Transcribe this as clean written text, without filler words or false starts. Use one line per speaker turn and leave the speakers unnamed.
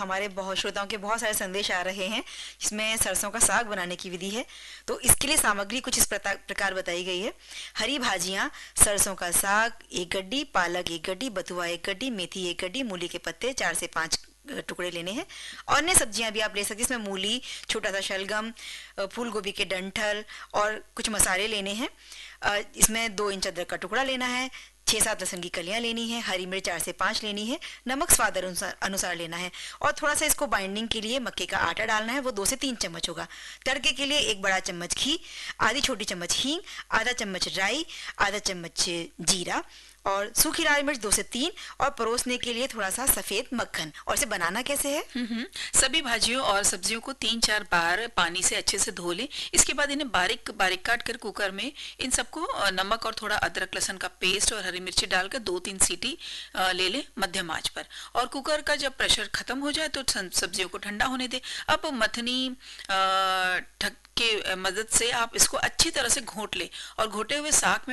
हमारे बहुत श्रोताओं के बहुत सारे संदेश आ रहे हैं, जिसमें सरसों का साग बनाने की विधि है। तो इसके लिए सामग्री कुछ इस प्रकार बताई गई है। हरी भाजियाँ, सरसों का साग 1 गड्डी, पालक 1 गड्डी, बथुआ 1 गड्डी, मेथी 1 गड्डी, मूली के पत्ते 4 से 5 टुकड़े लेने हैं। अन्य सब्जियां भी आप ले सकते हैं, इसमें मूली, छोटा सा शलगम, फूल गोभी के डंठल और कुछ मसाले लेने हैं। इसमें 2 इंच अदरक का टुकड़ा लेना है, 6-7 लहसुन की कलियां लेनी है, हरी मिर्च 4 से 5 लेनी है, नमक स्वाद अनुसार लेना है और थोड़ा सा इसको बाइंडिंग के लिए मक्के का आटा डालना है, वो 2 से 3 चम्मच होगा। तड़के के लिए 1 बड़ा चम्मच घी, आधी छोटी चम्मच हींग, आधा चम्मच राई, आधा चम्मच जीरा और सूखी लाल मिर्च 2 से 3 और परोसने के लिए थोड़ा सा सफेद मक्खन। और इसे बनाना कैसे है?
सभी भाजियों और सब्जियों को 3-4 बार पानी से अच्छे से धो लें। इसके बाद इन्हें बारीक बारीक काट कर कुकर में इन सबको नमक और थोड़ा अदरक लहसुन का पेस्ट और हरी मिर्ची डालकर 2-3 सीटी ले लें मध्यम आंच पर। और कुकर का जब प्रेशर खत्म हो जाए तो सब्जियों को ठंडा होने दें। अब मथनी के मदद से आप इसको अच्छी तरह से घोट लें और घोटे हुए साग में